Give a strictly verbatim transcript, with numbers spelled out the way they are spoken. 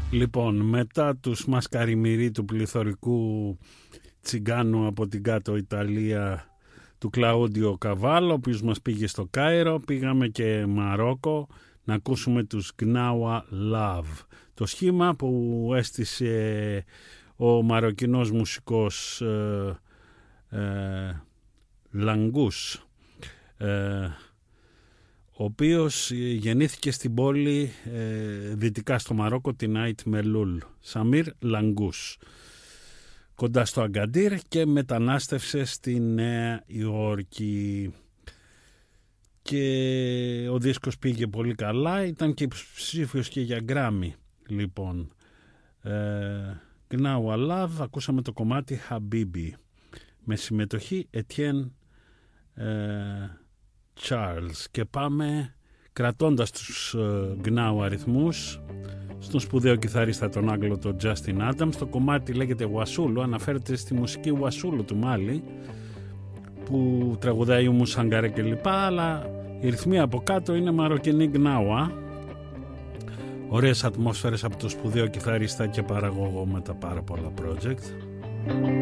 Λοιπόν, μετά τους Μασκαριμιρί του πληθωρικού τσιγκάνου από την κάτω Ιταλία, του Κλαούντιο Καβάλο, ο οποίος μας πήγε στο Κάιρο, πήγαμε και Μαρόκο να ακούσουμε τους Gnawa Love. Το σχήμα που έστησε ο μαροκινός μουσικός ε, ε, Λαγκούς, ε, ο οποίος γεννήθηκε στην πόλη ε, δυτικά στο Μαρόκο, την Αϊτ Μελούλ, Σαμίρ Λαγκούς, κοντά στο Αγκαντήρ, και μετανάστευσε στη Νέα Υόρκη. Και ο δίσκος πήγε πολύ καλά, ήταν και ψήφιος και για Γκράμι. Λοιπόν, ε, Gnawa Love, ακούσαμε το κομμάτι Habibi με συμμετοχή Etienne ε, Charles, και πάμε κρατώντας τους ε, Gnawa αριθμούς στον σπουδαίο κιθαρίστα τον Άγγλο τον Justin Adams. Το κομμάτι λέγεται Wasulu, αναφέρεται στη μουσική Wasulu του Μάλι που τραγουδάει ο Μουσαγκαρέ και λοιπά, αλλά η ρυθμοί από κάτω είναι μαροκινή Gnawa. Ωραίες ατμόσφαιρες από το σπουδαίο κιθαρίστα και παραγωγό με τα πάρα πολλά project.